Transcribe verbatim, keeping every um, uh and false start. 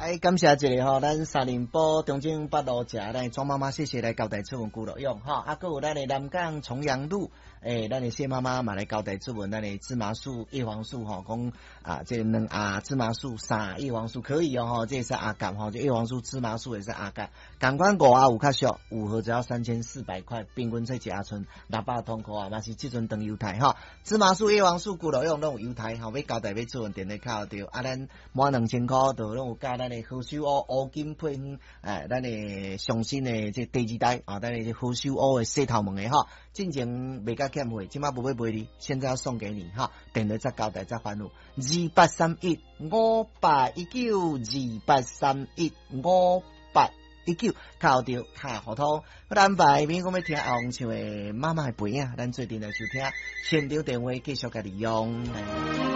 来感谢一个吼，咱三林堡中正北路食咱庄妈妈谢谢来交代出门古乐用吼，啊，搁有咱的南港重阳路，诶，咱的谢妈妈嘛来交代出门，咱的芝麻素、叶黄素吼，讲啊，这两啊芝麻素三叶黄素可以哦吼，这是阿甘吼，这叶黄素、芝麻素也是阿甘，感官五啊有较俗，五盒只要三千四百块，平均在一阿村六百通块啊，嘛是即阵当优待吼，芝麻素、叶黄素、古乐用拢有优待吼，要交代要出门电话卡着，啊，咱满两千块就拢有加咱的好手乌乌金配方，诶，咱的上新的这第二代啊，咱的这好手乌的洗头毛的哈，进前未甲欠费，即马不要卖你，现在要送给你哈，电话再交代再烦恼，二八三一五八一九，二八三一五八一九，靠着卡互通，我安排免讲要听阿红唱的妈妈的陪啊，咱做阵来收听，现场电话继续甲利用。